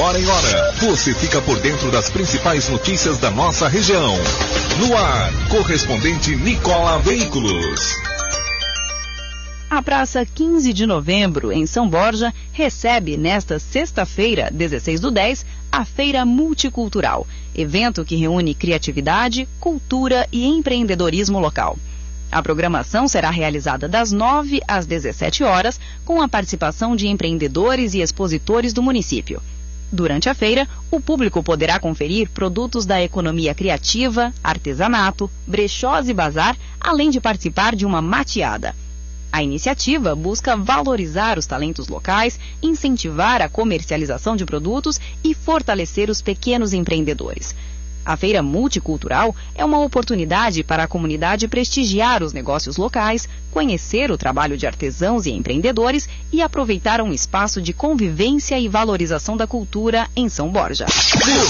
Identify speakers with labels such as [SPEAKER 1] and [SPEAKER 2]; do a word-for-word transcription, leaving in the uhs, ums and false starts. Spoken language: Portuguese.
[SPEAKER 1] hora em hora, você fica por dentro das principais notícias da nossa região. No ar, correspondente Nicola Veículos.
[SPEAKER 2] A Praça quinze de Novembro, em São Borja, recebe nesta sexta-feira, dezesseis do dez, a Feira Multicultural, evento que reúne criatividade, cultura e empreendedorismo local. A programação será realizada das nove às dezessete horas, com a participação de empreendedores e expositores do município. Durante a feira, o público poderá conferir produtos da economia criativa, artesanato, brechós e bazar, além de participar de uma mateada. A iniciativa busca valorizar os talentos locais, incentivar a comercialização de produtos e fortalecer os pequenos empreendedores. A Feira Multicultural é uma oportunidade para a comunidade prestigiar os negócios locais, conhecer o trabalho de artesãos e empreendedores e aproveitar um espaço de convivência e valorização da cultura em São Borja.